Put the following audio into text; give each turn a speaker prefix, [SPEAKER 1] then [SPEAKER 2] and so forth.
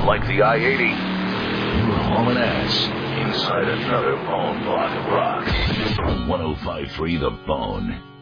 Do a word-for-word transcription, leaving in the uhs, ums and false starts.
[SPEAKER 1] like the I eighty. You're hauling ass inside another Bone block of rock. On one oh five point three The Bone.